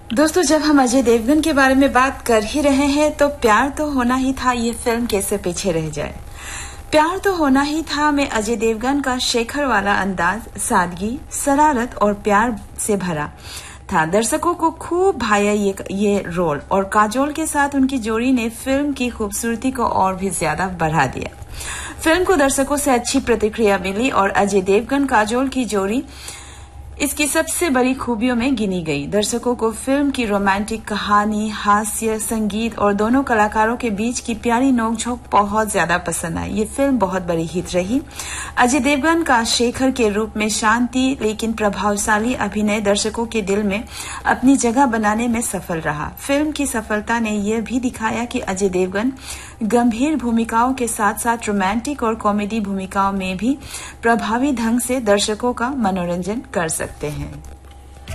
दोस्तों, जब हम अजय देवगन के बारे में बात कर ही रहे हैं तो प्यार तो होना ही था ये फिल्म कैसे पीछे रह जाए। प्यार तो होना ही था में अजय देवगन का शेखर वाला अंदाज, सादगी, शरारत और प्यार से भरा था। दर्शकों को खूब भाया ये रोल और काजोल के साथ उनकी जोड़ी ने फिल्म की खूबसूरती को और भी ज्यादा बढ़ा दिया। फिल्म को दर्शकों से अच्छी प्रतिक्रिया मिली और अजय देवगन काजोल की जोड़ी इसकी सबसे बड़ी खूबियों में गिनी गई। दर्शकों को फिल्म की रोमांटिक कहानी, हास्य, संगीत और दोनों कलाकारों के बीच की प्यारी नोकझोंक बहुत ज्यादा पसंद आई। ये फिल्म बहुत बड़ी हिट रही। अजय देवगन का शेखर के रूप में शांति लेकिन प्रभावशाली अभिनय दर्शकों के दिल में अपनी जगह बनाने में सफल रहा। फिल्म की सफलता ने यह भी दिखाया कि अजय देवगन गंभीर भूमिकाओं के साथ साथ रोमांटिक और कॉमेडी भूमिकाओं में भी प्रभावी ढंग से दर्शकों का मनोरंजन कर सकते हैं।